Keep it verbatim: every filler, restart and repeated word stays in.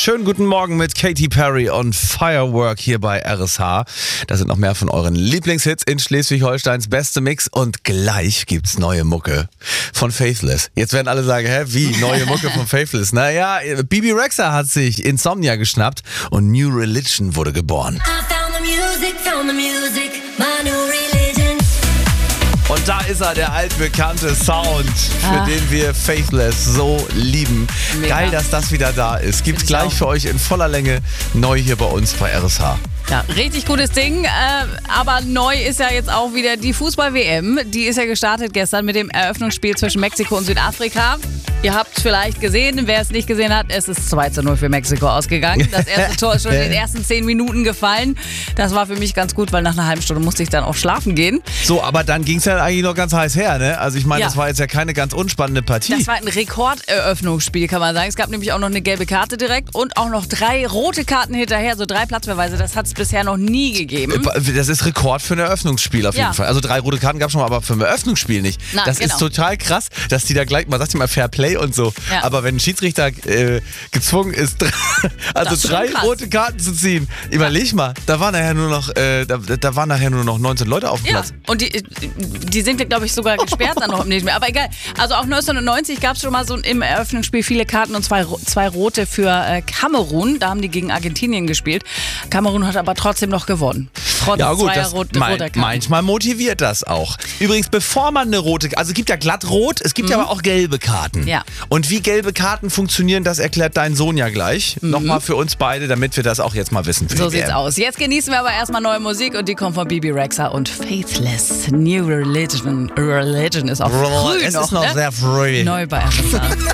Schönen guten Morgen mit Katy Perry und Firework hier bei R S H. Da sind noch mehr von euren Lieblingshits in Schleswig-Holsteins beste Mix und gleich gibt's neue Mucke von Faithless. Jetzt werden alle sagen, hä, wie neue Mucke von Faithless? Naja, Bebe Rexha hat sich Insomnia geschnappt und New Religion wurde geboren. Und da ist er, der altbekannte Sound, für Ah. den wir Faithless so lieben. Mega. Geil, dass das wieder da ist. Gibt's Find ich gleich auch. für euch in voller Länge neu hier bei uns bei R S H. Ja, richtig gutes Ding. Äh, aber neu ist ja jetzt auch wieder die Fußball-W M. Die ist ja gestartet gestern mit dem Eröffnungsspiel zwischen Mexiko und Südafrika. Ihr habt es vielleicht gesehen, wer es nicht gesehen hat, es ist zwei zu null für Mexiko ausgegangen. Das erste Tor ist schon in den ersten zehn Minuten gefallen. Das war für mich ganz gut, weil nach einer halben Stunde musste ich dann auch schlafen gehen. So, aber dann ging's ja eigentlich noch ganz heiß her, ne? Also ich meine, Ja. das war jetzt ja keine ganz unspannende Partie. Das war ein Rekorderöffnungsspiel, kann man sagen. Es gab nämlich auch noch eine gelbe Karte direkt und auch noch drei rote Karten hinterher, so drei Platzverweise. Das hat es bisher noch nie gegeben. Das ist Rekord für ein Eröffnungsspiel auf jeden Ja. Fall. Also drei rote Karten gab es schon mal, aber für ein Eröffnungsspiel nicht. Na, das genau. ist total krass, dass die da gleich, man sagt immer Fair Play und so, Ja. aber wenn ein Schiedsrichter äh, gezwungen ist, also Das ist schon drei krass. rote Karten zu ziehen, überleg mal, da waren nachher nur noch, äh, da, da waren nachher nur noch neunzehn Leute auf dem Ja, Platz. und die, die sind, glaube ich, sogar gesperrt dann noch im nächsten Jahr. Aber egal. Also auch neunzehnhundertneunzig gab es schon mal so im Eröffnungsspiel viele Karten und zwei, ro- zwei rote für äh, Kamerun. Da haben die gegen Argentinien gespielt. Kamerun hat aber trotzdem noch gewonnen. Trotz Ja gut, zweier das, rot, mein, roter Karten. manchmal motiviert das auch. Übrigens, bevor man eine rote, also es gibt ja glatt rot, es gibt ja aber auch gelbe Karten. Mhm. Ja. Und wie gelbe Karten funktionieren, das erklärt dein Sohn ja gleich. Nochmal für uns beide, damit wir das auch jetzt mal wissen. Für Mhm. So die sieht's W M. aus. Jetzt genießen wir aber erstmal neue Musik und die kommt von Bebe Rexha und Faithless. New Religion. Religion ist auch früh Es noch, ist noch ne? sehr früh. Neu bei R S H.